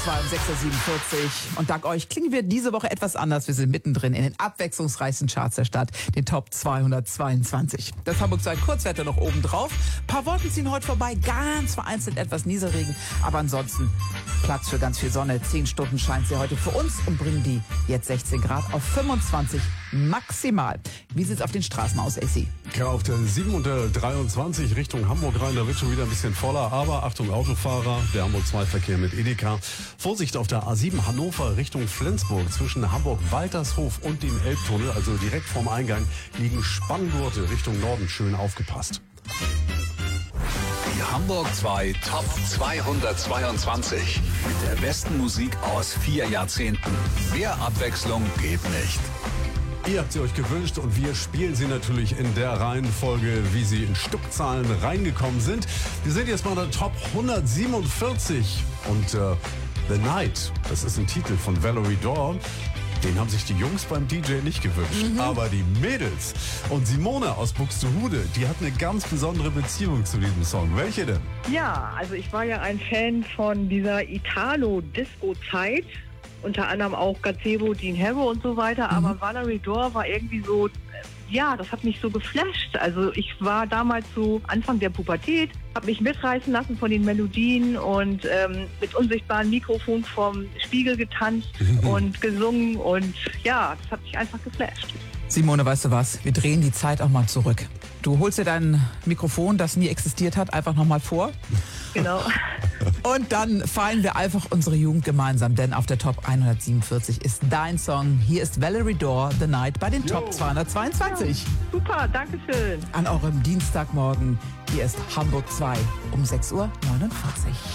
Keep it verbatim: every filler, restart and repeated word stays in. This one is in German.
sechs Uhr siebenundvierzig. Und dank euch klingen wir diese Woche etwas anders. Wir sind mittendrin in den abwechslungsreichsten Charts der Stadt, den Top zweihundertzweiundzwanzig. Das Hamburg zwei Kurzwetter noch oben drauf. Ein paar Wolken ziehen heute vorbei, ganz vereinzelt etwas Nieselregen. Aber ansonsten Platz für ganz viel Sonne. Zehn Stunden scheint sie heute für uns und bringen die jetzt sechzehn Grad auf fünfundzwanzig maximal. Wie sieht's auf den Straßen aus, A C? Ja, auf der sieben und der dreiundzwanzig Richtung Hamburg rein, da wird schon wieder ein bisschen voller. Aber Achtung, Autofahrer, der Hamburg zwei Verkehr mit Edeka. Vorsicht auf der A sieben Hannover Richtung Flensburg. Zwischen Hamburg-Waltershof und dem Elbtunnel, also direkt vorm Eingang, liegen Spanngurte Richtung Norden. Schön aufgepasst. Die Hamburg zwei Top zweihundertzweiundzwanzig. Mit der besten Musik aus vier Jahrzehnten. Mehr Abwechslung geht nicht. Ihr habt sie euch gewünscht und wir spielen sie natürlich in der Reihenfolge, wie sie in Stückzahlen reingekommen sind. Wir sind jetzt mal der Top hundertsiebenundvierzig und äh, The Night, das ist ein Titel von Valerie Dorr. Den haben sich die Jungs beim D J nicht gewünscht, mhm. aber die Mädels. Und Simone aus Buxtehude, die hat eine ganz besondere Beziehung zu diesem Song. Welche denn? Ja, also ich war ja ein Fan von dieser Italo-Disco-Zeit. Unter anderem auch Gazebo, Dean Harrow und so weiter. Mhm. Aber Valerie Dorr war irgendwie so, ja, das hat mich so geflasht. Also ich war damals so Anfang der Pubertät, habe mich mitreißen lassen von den Melodien und ähm, mit unsichtbaren Mikrofon vorm Spiegel getanzt mhm. und gesungen. Und ja, das hat mich einfach geflasht. Simone, weißt du was? Wir drehen die Zeit auch mal zurück. Du holst dir dein Mikrofon, das nie existiert hat, einfach nochmal vor. Genau. Und dann feiern wir einfach unsere Jugend gemeinsam, denn auf der Top hundertsiebenundvierzig ist dein Song. Hier ist Valerie Dorr, The Night, bei den Top zweihundertzweiundzwanzig. Ja, super, danke schön. An eurem Dienstagmorgen, hier ist Hamburg zwei um sechs Uhr neunundvierzig.